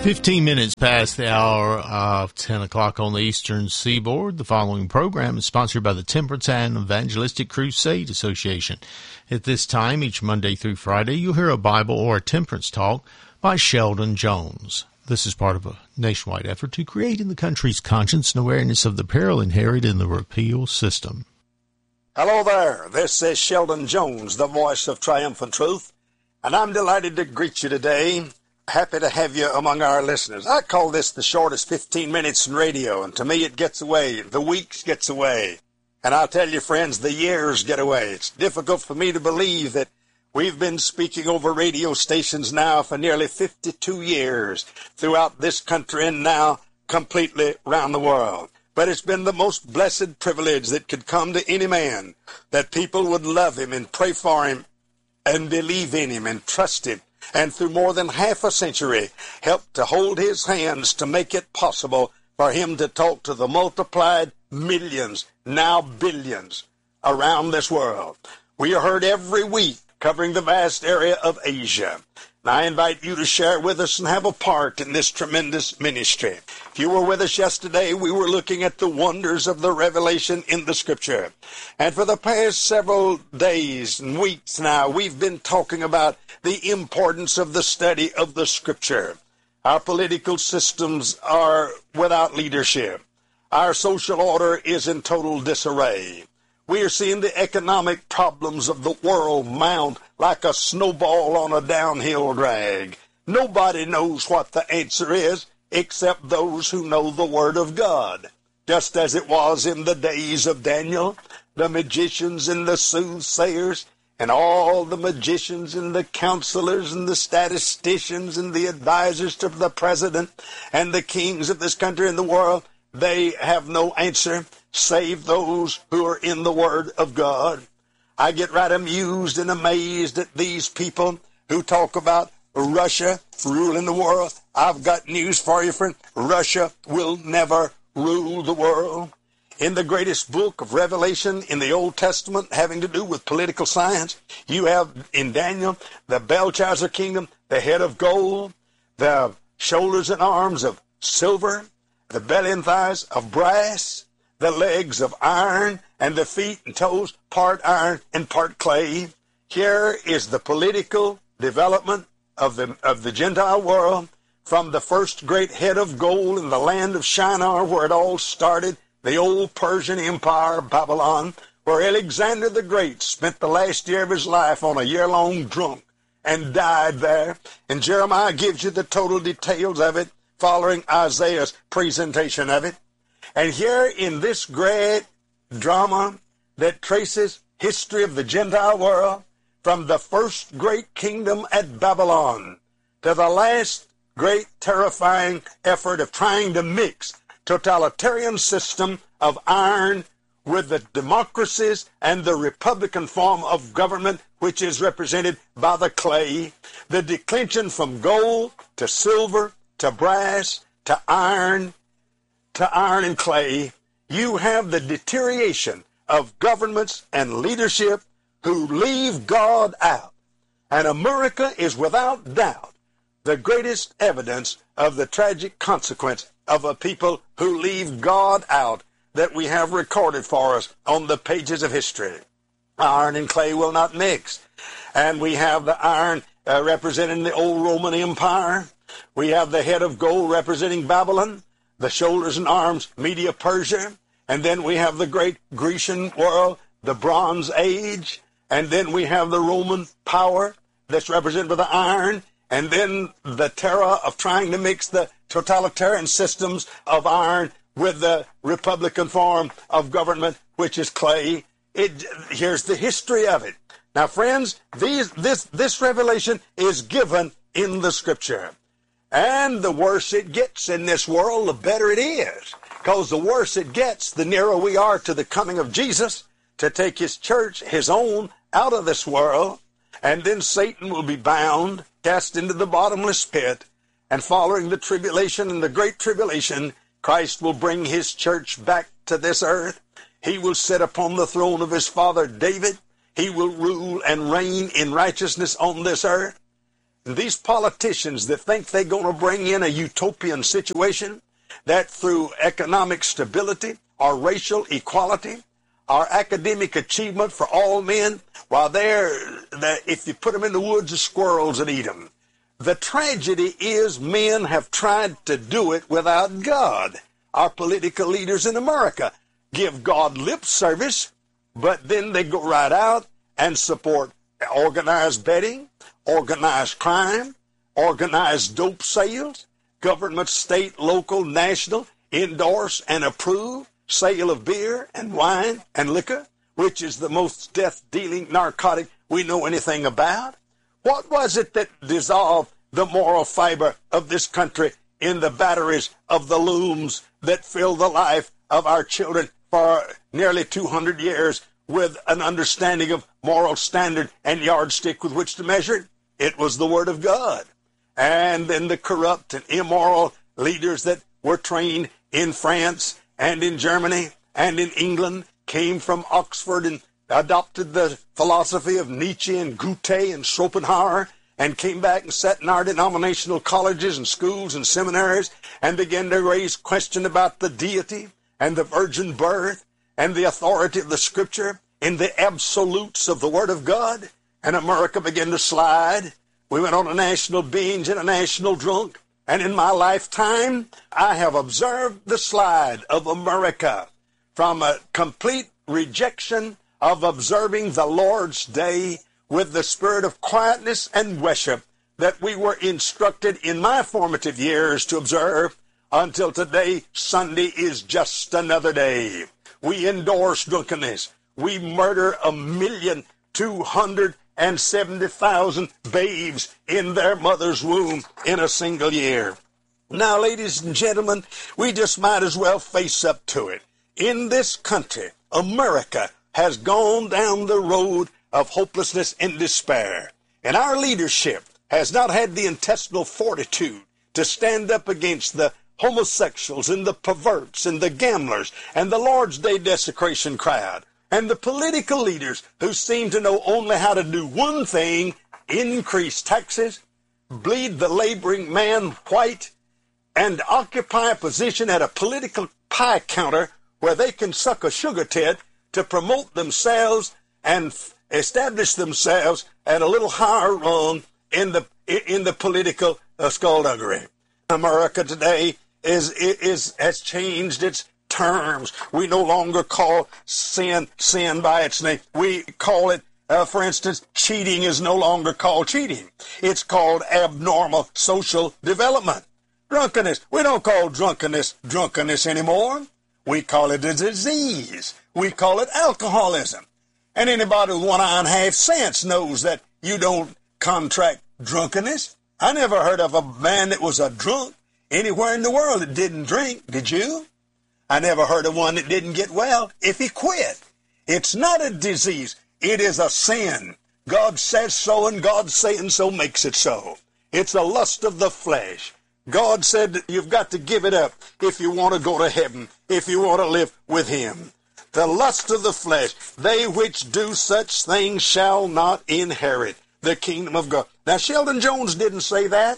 15 minutes past the hour of 10 o'clock on the Eastern Seaboard. The following program is sponsored by the Temperance and Evangelistic Crusade Association. At this time, each Monday through Friday, you'll hear a Bible or a temperance talk by Sheldon Jones. This is part of a nationwide effort to create in the country's conscience and awareness of the peril inherent in the repeal system. Hello there. This is Sheldon Jones, the voice of triumphant truth, and I'm delighted to greet you today. Happy to have you among our listeners. I call this the shortest 15 minutes in radio, and to me it gets away. The weeks gets away. And I'll tell you, friends, the years get away. It's difficult for me to believe that we've been speaking over radio stations now for nearly 52 years throughout this country and now completely around the world. But it's been the most blessed privilege that could come to any man, that people would love him and pray for him and believe in him and trust him. And through more than half a century, helped to hold his hands to make it possible for him to talk to the multiplied millions, now billions, around this world. We are heard every week covering the vast area of Asia. And I invite you to share with us and have a part in this tremendous ministry. If you were with us yesterday, we were looking at the wonders of the revelation in the Scripture. And for the past several days and weeks now, we've been talking about the importance of the study of the Scripture. Our political systems are without leadership. Our social order is in total disarray. We are seeing the economic problems of the world mount like a snowball on a downhill drag. Nobody knows what the answer is except those who know the Word of God. Just as it was in the days of Daniel, the magicians and the soothsayers, and all the magicians and the counselors and the statisticians and the advisors to the president and the kings of this country and the world, they have no answer save those who are in the Word of God. I get right amused and amazed at these people who talk about Russia ruling the world. I've got news for you, friend. Russia will never rule the world. In the greatest book of Revelation in the Old Testament having to do with political science, you have in Daniel the Belshazzar kingdom, the head of gold, the shoulders and arms of silver, the belly and thighs of brass, the legs of iron, and the feet and toes part iron and part clay. Here is the political development of the Gentile world from the first great head of gold in the land of Shinar, where it all started, the old Persian Empire, Babylon, where Alexander the Great spent the last year of his life on a year-long drunk and died there. And Jeremiah gives you the total details of it following Isaiah's presentation of it. And here in this great drama that traces history of the Gentile world, from the first great kingdom at Babylon to the last great terrifying effort of trying to mix totalitarian system of iron with the democracies and the republican form of government, which is represented by the clay, the declension from gold to silver to brass to iron and clay. You have the deterioration of governments and leadership who leave God out. And America is without doubt the greatest evidence of the tragic consequence of a people who leave God out that we have recorded for us on the pages of history. Iron and clay will not mix. And we have the iron representing the old Roman Empire. We have the head of gold representing Babylon, the shoulders and arms, Media Persia. And then we have the great Grecian world, the Bronze Age. And then we have the Roman power that's represented by the iron. And then the terror of trying to mix the totalitarian systems of iron with the republican form of government, which is clay. Here's the history of it. Now, friends, this revelation is given in the Scripture. And the worse it gets in this world, the better it is. Because the worse it gets, the nearer we are to the coming of Jesus to take his church, his own, out of this world. And then Satan will be bound, cast into the bottomless pit. And following the tribulation and the great tribulation, Christ will bring his church back to this earth. He will sit upon the throne of his father David. He will rule and reign in righteousness on this earth. And these politicians that think they're going to bring in a utopian situation, that through economic stability, or racial equality, our academic achievement for all men, while if you put them in the woods, the squirrels would eat them. The tragedy is men have tried to do it without God. Our political leaders in America give God lip service, but then they go right out and support organized betting, organized crime, organized dope sales, government, state, local, national, endorse and approve sale of beer and wine and liquor, which is the most death-dealing narcotic we know anything about. What was it that dissolved the moral fiber of this country in the batteries of the looms that fill the life of our children for nearly 200 years with an understanding of moral standard and yardstick with which to measure it? It was the Word of God. And then the corrupt and immoral leaders that were trained in France and in Germany and in England came from Oxford and adopted the philosophy of Nietzsche and Goethe and Schopenhauer and came back and sat in our denominational colleges and schools and seminaries and began to raise question about the deity and the virgin birth and the authority of the Scripture in the absolutes of the Word of God. And America began to slide. We went on a national binge and a national drunk. And in my lifetime, I have observed the slide of America from a complete rejection of observing the Lord's Day with the spirit of quietness and worship that we were instructed in my formative years to observe until today. Sunday is just another day. We endorse drunkenness. We murder 1,270,000 babes in their mother's womb in a single year. Now, ladies and gentlemen, we just might as well face up to it. In this country, America has gone down the road of hopelessness and despair. And our leadership has not had the intestinal fortitude to stand up against the homosexuals and the perverts and the gamblers and the Lord's Day desecration crowd and the political leaders who seem to know only how to do one thing: increase taxes, bleed the laboring man white, and occupy a position at a political pie counter where they can suck a sugar tit to promote themselves and establish themselves at a little higher rung in the political skullduggery. America today has changed its terms. We no longer call sin by its name. We call it, for instance, cheating is no longer called cheating. It's called abnormal social development. Drunkenness, we don't call drunkenness anymore. We call it a disease. We call it alcoholism. And anybody with one eye and half sense knows that you don't contract drunkenness. I never heard of a man that was a drunk anywhere in the world that didn't drink. Did you? I never heard of one that didn't get well if he quit. It's not a disease. It is a sin. God says so, and God saying so makes it so. It's a lust of the flesh. God said that you've got to give it up if you want to go to heaven, if you want to live with Him. The lust of the flesh, they which do such things shall not inherit the kingdom of God. Now, Sheldon Jones didn't say that.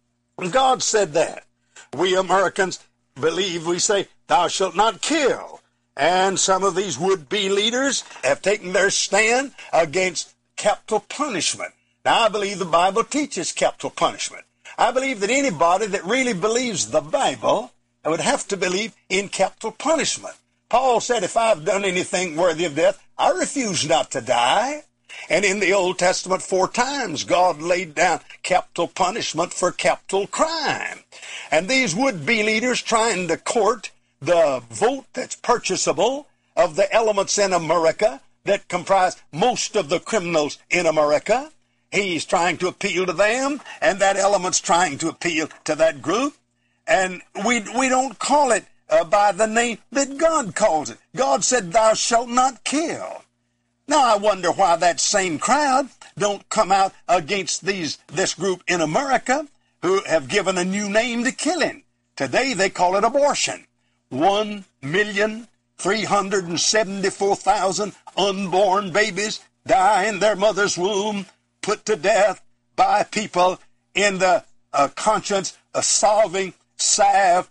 God said that. We Americans believe, we say, thou shalt not kill. And some of these would-be leaders have taken their stand against capital punishment. Now, I believe the Bible teaches capital punishment. I believe that anybody that really believes the Bible would have to believe in capital punishment. Paul said, if I've done anything worthy of death, I refuse not to die. And in the Old Testament, 4 times, God laid down capital punishment for capital crime. And these would-be leaders trying to court the vote that's purchasable of the elements in America that comprise most of the criminals in America. He's trying to appeal to them, and that element's trying to appeal to that group. And we don't call it by the name that God calls it. God said, thou shalt not kill. Now, I wonder why that same crowd don't come out against this group in America who have given a new name to killing. Today, they call it abortion. 1,374,000 unborn babies die in their mother's womb, put to death by people in the conscience solving salve